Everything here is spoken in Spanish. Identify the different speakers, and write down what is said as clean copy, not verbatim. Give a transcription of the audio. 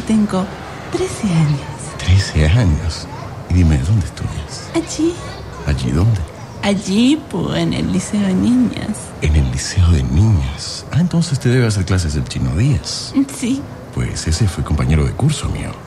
Speaker 1: tengo 13 años.
Speaker 2: 13 años. Y dime, ¿dónde estudias?
Speaker 1: Allí.
Speaker 2: ¿Allí dónde?
Speaker 1: Allí, pues, en el liceo de niñas.
Speaker 2: En el liceo de niñas. Ah, entonces te debe hacer clases el Chino Díaz.
Speaker 1: Sí.
Speaker 2: Pues ese fue compañero de curso mío.